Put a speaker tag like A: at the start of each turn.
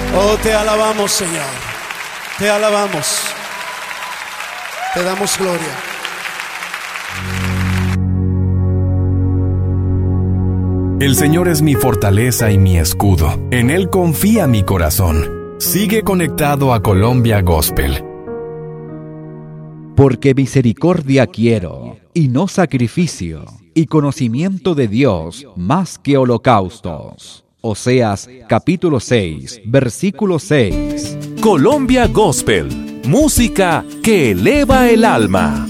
A: Oh, te alabamos, Señor. Te alabamos. Te damos gloria.
B: El Señor es mi fortaleza y mi escudo. En Él confía mi corazón. Sigue conectado a Colombia Gospel.
C: Porque misericordia quiero, y no sacrificio, y conocimiento de Dios más que holocaustos. Oseas capítulo 6, versículo 6.
D: Colombia Gospel, música que eleva el alma.